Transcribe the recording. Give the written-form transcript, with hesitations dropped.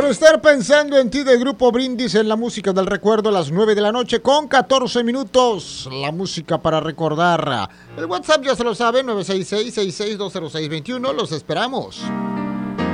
Por estar pensando en ti, del grupo Brindis, en la música del recuerdo a las 9 de la noche con 14 minutos. La música para recordar. El WhatsApp ya se lo sabe, 966-66-20621. Los esperamos.